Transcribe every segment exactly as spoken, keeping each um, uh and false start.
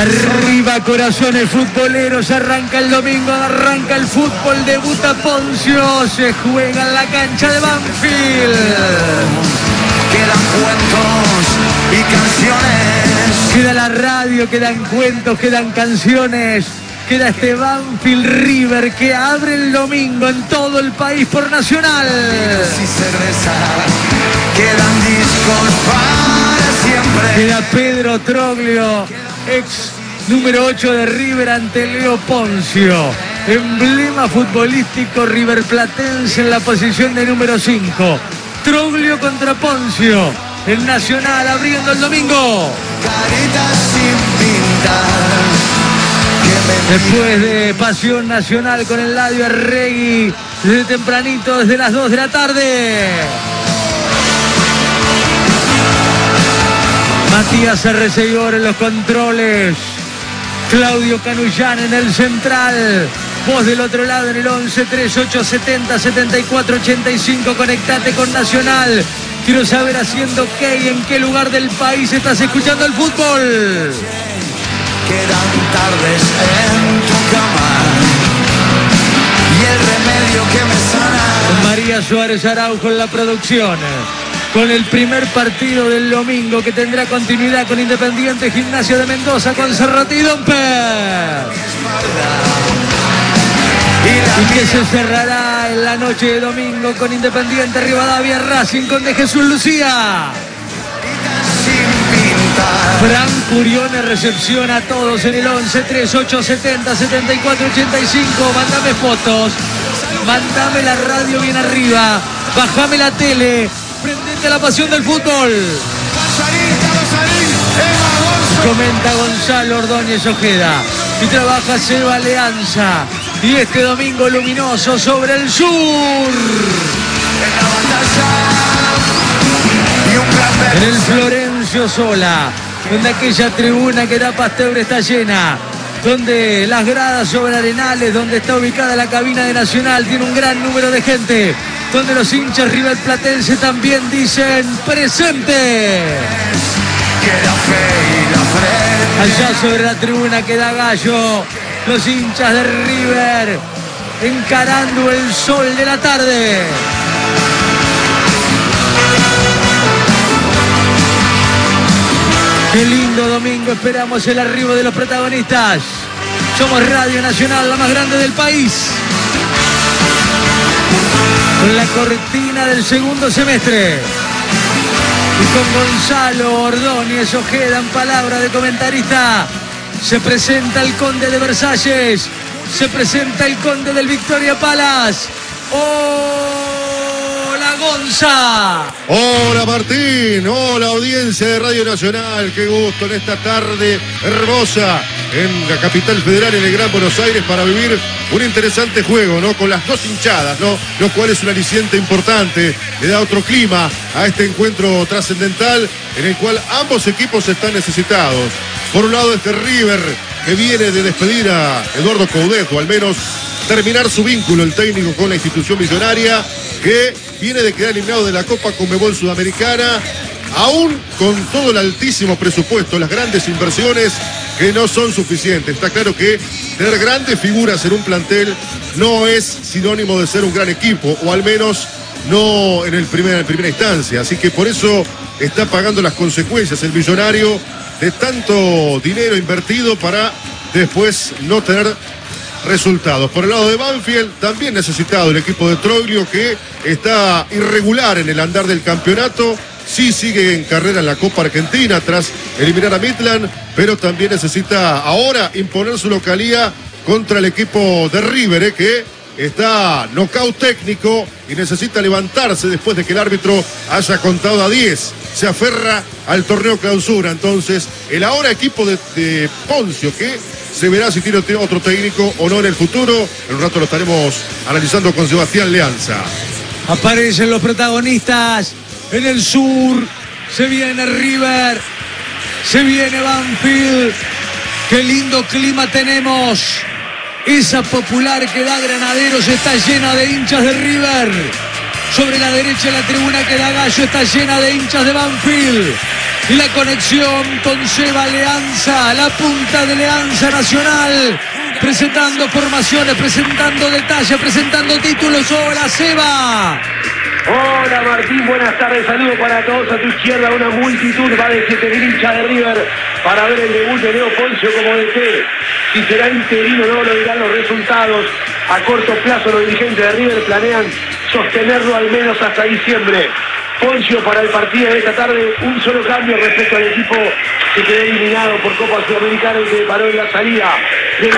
Arriba corazones futboleros, arranca el domingo, arranca el fútbol, debuta Poncio, se juega en la cancha de Banfield. Quedan cuentos y canciones. Queda la radio, quedan cuentos, quedan canciones. Queda este Banfield River que abre el domingo en todo el país por Nacional. Y cerveza, quedan discos para siempre. Queda Pedro Troglio, ex número ocho de River ante Leo Poncio. Emblema futbolístico riverplatense en la posición de número cinco. Troglio contra Poncio. El Nacional abriendo el domingo. Caritas sin pintar. Después de Pasión Nacional con el Eladio Arregui, desde tempranito, desde las dos de la tarde. Matías Arrecegor en los controles. Claudio Canullán en el central. Vos del otro lado en el once treinta y ocho setenta setenta y cuatro ochenta y cinco. Conectate con Nacional. Quiero saber haciendo qué y en qué lugar del país estás escuchando el fútbol. Quedan tardes en tu cama y el remedio que me sana. María Suárez Araujo en la producción. Con el primer partido del domingo que tendrá continuidad con Independiente Gimnasia de Mendoza con Cerrati y Domper. Y que se cerrará en la noche de domingo con Independiente Rivadavia Racing con De Jesús Lucía. Fran Curione recepciona a todos en el once treinta y ocho setenta setenta y cuatro ochenta y cinco. Mándame fotos, mándame la radio bien arriba, bajame la tele, prendete la pasión del fútbol. Comenta Gonzalo Ordóñez Ojeda y trabaja Seba Leanza. Y este domingo luminoso sobre el sur. En el Florencio Sola, donde aquella tribuna que da Pasteur está llena, donde las gradas sobre Arenales, donde está ubicada la cabina de Nacional, tiene un gran número de gente, donde los hinchas riverplatenses también dicen presente. Allá sobre la tribuna queda Gallo, los hinchas de River encarando el sol de la tarde. Qué lindo domingo, esperamos el arribo de los protagonistas. Somos Radio Nacional, la más grande del país. Con la cortina del segundo semestre. Y con Gonzalo Ordóñez Ojeda en palabra de comentarista. Se presenta el Conde de Versalles. Se presenta el Conde del Victoria Palace. ¡Hola, Gonza! Hola, Martín. Hola, audiencia de Radio Nacional. Qué gusto en esta tarde hermosa en la capital federal, en el Gran Buenos Aires, para vivir un interesante juego, ¿no? Con las dos hinchadas, ¿no? Lo cual es un aliciente importante. Le da otro clima a este encuentro trascendental en el cual ambos equipos están necesitados. Por un lado, este River que viene de despedir a Eduardo Coudet, o al menos terminar su vínculo, el técnico, con la institución millonaria, que viene de quedar eliminado de la Copa Conmebol Sudamericana, aún con todo el altísimo presupuesto, las grandes inversiones que no son suficientes. Está claro que tener grandes figuras en un plantel no es sinónimo de ser un gran equipo, o al menos no en, el primer, en primera instancia. Así que por eso está pagando las consecuencias el millonario de tanto dinero invertido para después no tener resultados. Por el lado de Banfield, también necesitado el equipo de Troglio, que está irregular en el andar del campeonato. Sí sigue en carrera en la Copa Argentina tras eliminar a Midland, pero también necesita ahora imponer su localía contra el equipo de River, eh, que está nocaut técnico y necesita levantarse después de que el árbitro haya contado a diez. Se aferra al torneo clausura. Entonces, el ahora equipo de, de Poncio, que se verá si tiene otro técnico o no en el futuro. En un rato lo estaremos analizando con Sebastián Leanza. Aparecen los protagonistas en el sur. Se viene River, se viene Banfield. Qué lindo clima tenemos. Esa popular que da Granaderos está llena de hinchas de River. Sobre la derecha la tribuna que da gallo está llena de hinchas de Banfield. Y la conexión con Seba Leanza, la punta de Leanza Nacional. Presentando formaciones, presentando detalles, presentando títulos. Hola, Seba. Hola Martín, buenas tardes, saludos para todos. A tu izquierda una multitud va de siete mil hinchas de River para ver el debut de Leo Poncio como D T. Si será interino o no lo dirán los resultados. A corto plazo los dirigentes de River planean sostenerlo al menos hasta diciembre. Poncio para el partido de esta tarde, un solo cambio respecto al equipo que quedó eliminado por Copa Sudamericana y que paró en la salida del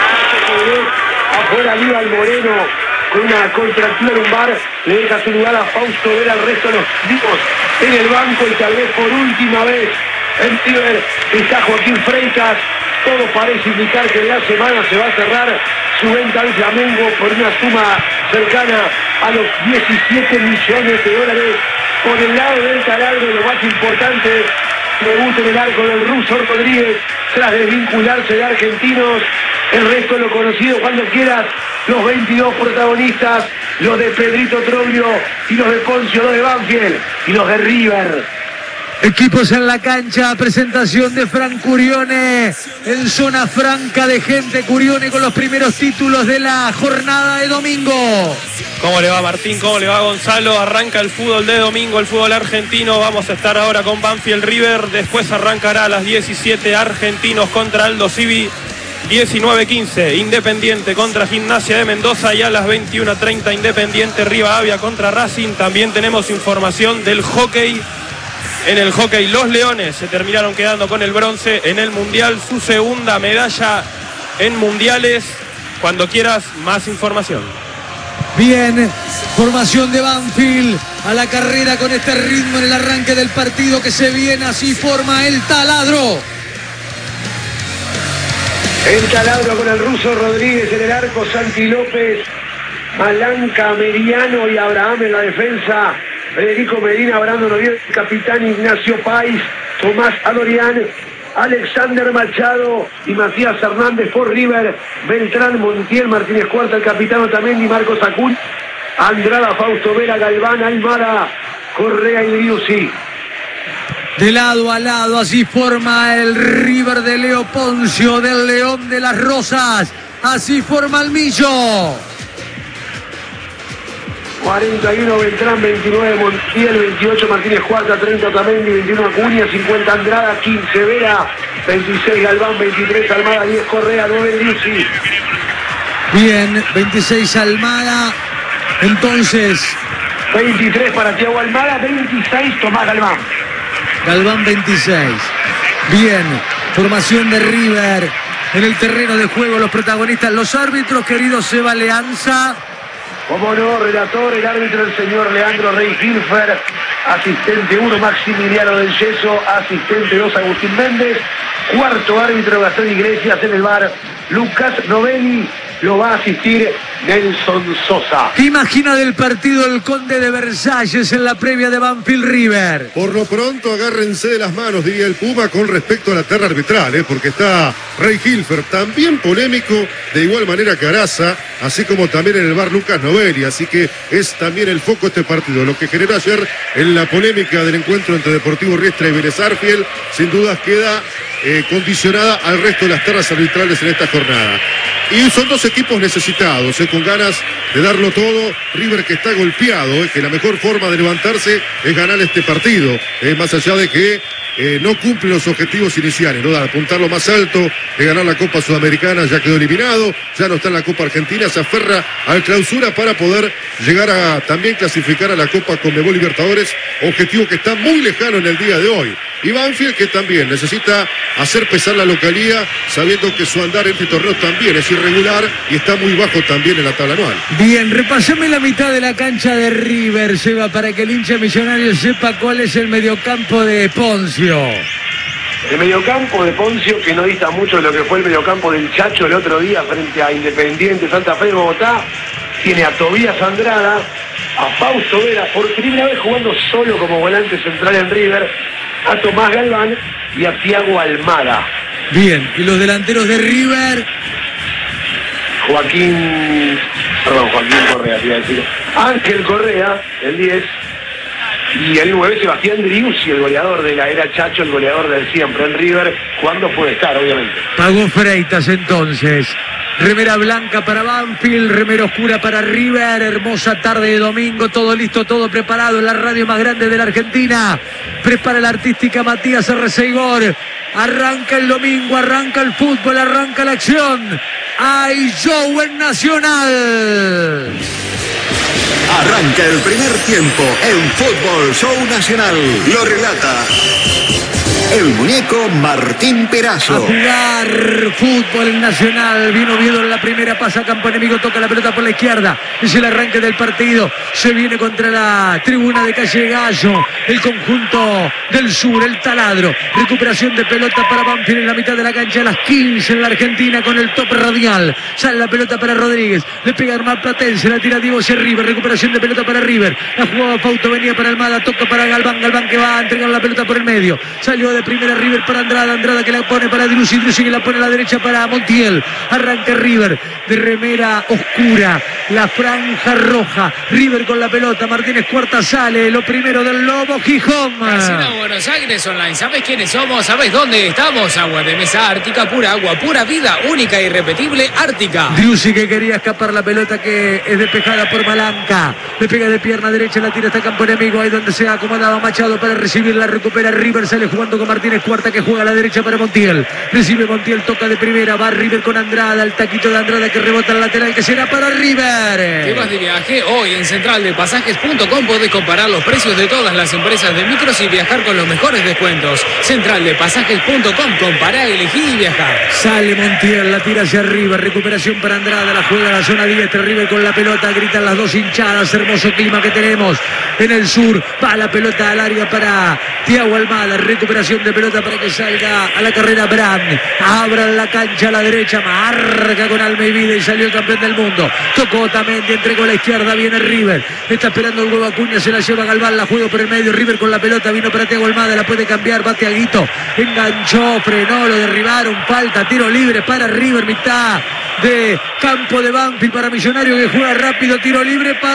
afuera Aníbal Moreno con una contractura lumbar, le deja su lugar a Fausto Vera al resto de los tipos en el banco y tal vez por última vez en River está Joaquín Freitas. Todo parece indicar que en la semana se va a cerrar su venta al Flamengo por una suma cercana a los diecisiete millones de dólares. Por el lado del taladro, lo más importante, debut en el arco del ruso Rodríguez tras desvincularse de Argentinos. El resto lo conocido cuando quieras, los veintidós protagonistas, los de Pedrito Troglio y los de Poncio, los de Banfield y los de River. Equipos en la cancha, presentación de Fran Curione en zona franca de gente. Curione con los primeros títulos de la jornada de domingo. ¿Cómo le va Martín? ¿Cómo le va Gonzalo? Arranca el fútbol de domingo, el fútbol argentino. Vamos a estar ahora con Banfield River. Después arrancará a las diecisiete Argentinos contra Aldo Civi. diecinueve quince Independiente contra Gimnasia de Mendoza y a las veintiuno treinta Independiente Rivadavia contra Racing. También tenemos información del hockey. En el hockey los Leones se terminaron quedando con el bronce en el Mundial, su segunda medalla en Mundiales. Cuando quieras, más información. Bien, formación de Banfield a la carrera con este ritmo en el arranque del partido que se viene, así forma el taladro. El taladro con el ruso Rodríguez en el arco, Santi López, Malanca, Meriano y Abraham en la defensa. Federico Medina, Brando Noviel, capitán Ignacio Páez, Tomás Adorián, Alexander Machado y Matías Hernández por River, Beltrán, Montiel, Martínez Cuarta, el capitán Otamendi, Marcos Acún, Andrada, Fausto Vera, Galván, Almada, Correa y Driussi. De lado a lado, así forma el River de Leo Poncio, del León de las Rosas, así forma el Millo. cuarenta y uno Beltrán, veintinueve Montiel, veintiocho Martínez Cuarta, treinta Otamendi, veintiuno Acuña, cincuenta Andrada, quince Vera, veintiséis Galván, veintitrés Almada, diez Correa, nueve Driussi. Bien, veintiséis Almada, entonces... veintitrés para Thiago Almada, veintiséis Tomás Galván. Galván veintiséis. Bien, formación de River en el terreno de juego, los protagonistas, los árbitros, querido Seba Leanza. Como no, relator, el árbitro, el señor Leandro Rey Hilfer, asistente uno, Maximiliano del Yeso, asistente dos, Agustín Méndez, cuarto árbitro, Gastón Iglesias, en el bar, Lucas Novelli, lo va a asistir Nelson Sosa. ¿Qué imagina del partido el Conde de Versalles en la previa de Banfield River? Por lo pronto agárrense de las manos, diría el Puma, con respecto a la terna arbitral, ¿eh? Porque está Rey Hilfer, también polémico, de igual manera que Araza, así como también en el bar Lucas Novelli, así que es también el foco este partido. Lo que generó ayer en la polémica del encuentro entre Deportivo Riestra y Vélez Arfiel, sin dudas queda eh, condicionada al resto de las ternas arbitrales en esta jornada. Y son dos equipos necesitados, eh, con ganas de darlo todo. River que está golpeado, eh, que la mejor forma de levantarse es ganar este partido, eh, más allá de que eh, no cumple los objetivos iniciales, ¿no? De apuntar lo más alto, de ganar la Copa Sudamericana, ya quedó eliminado, ya no está en la Copa Argentina, se aferra al clausura para poder llegar a también clasificar a la Copa Conmebol Libertadores, objetivo que está muy lejano en el día de hoy. Y Banfield que también necesita hacer pesar la localía, sabiendo que su andar en este torneo también es irregular y está muy bajo también en la tabla anual. Bien, repasame la mitad de la cancha de River, Seba, para que el hincha millonario sepa cuál es el mediocampo de Poncio. El mediocampo de Poncio, que no dista mucho de lo que fue el mediocampo del Chacho el otro día frente a Independiente Santa Fe de Bogotá, tiene a Tobías Andrada, a Fausto Vera, por primera vez jugando solo como volante central en River, a Tomás Galván y a Thiago Almada. Bien, y los delanteros de River. Joaquín, perdón, Joaquín Correa, te iba a decir. Ángel Correa, el diez. Y el nueve, Sebastián Driussi, el goleador de la era Chacho, el goleador del siempre en River, cuando puede estar, obviamente. Pagó Freitas entonces. Remera blanca para Banfield, remera oscura para River. Hermosa tarde de domingo, todo listo, todo preparado en la radio más grande de la Argentina. Prepara la artística Matías Arcegor. Arranca el domingo, arranca el fútbol, arranca la acción. ¡Hay show en Nacional! Arranca el primer tiempo en Fútbol Show Nacional. Lo relata el muñeco Martín A Perazo. jugar fútbol nacional. Viene Oviedo en la primera, pasa a campo enemigo, toca la pelota por la izquierda. Es el arranque del partido. Se viene contra la tribuna de Calle Gallo. El conjunto del sur, el taladro. Recuperación de pelota para Banfield en la mitad de la cancha. A las quince en la Argentina con el tope radial. Sale la pelota para Rodríguez. Le pega Armar Platense. La tira Diego hacia River. Recuperación de pelota para River. La jugaba Fausto, venía para Almada. Toca para Galván. Galván que va a entregar la pelota por el medio. Salió de primera River para Andrada, Andrada que la pone para Driussi, Driussi que la pone a la derecha para Montiel. Arranca River de remera oscura, la franja roja. River con la pelota, Martínez Cuarta sale, lo primero del Lobo Gijón. Casino Buenos Aires Online, ¿sabés quiénes somos? ¿Sabés dónde estamos? Agua de mesa Ártica, pura agua, pura vida, única e irrepetible, Ártica. Driussi que quería escapar la pelota que es despejada por Malanca. Le pega de pierna derecha, la tira hasta campo enemigo, ahí donde se ha acomodado Machado para recibir, la recupera River, sale jugando con Martínez Cuarta que juega a la derecha para Montiel. Recibe Montiel, toca de primera, va River con Andrada, el taquito de Andrada que rebota al lateral que será para River. ¿Te vas de viaje? Hoy en central de pasajes punto com podés comparar los precios de todas las empresas de micros y viajar con los mejores descuentos. central de pasajes punto com, compará, elegí y viajar. Sale Montiel, la tira hacia River, recuperación para Andrada, la juega a la zona diestra, River con la pelota, gritan las dos hinchadas, hermoso clima que tenemos en el sur, va la pelota al área para Thiago Almada, recuperación de pelota para que salga a la carrera Brand, abran la cancha a la derecha, marca con alma y vida y salió el campeón del mundo. Tocó Otamendi, entregó a la izquierda, viene River, está esperando el huevo Acuña, se la lleva Galván, la juega por el medio, River con la pelota, vino para Thiago Almada, la puede cambiar, va Thiaguito, enganchó, frenó, lo derribaron, falta, tiro libre para River, mitad de campo de Banfield para Millonario que juega rápido, tiro libre para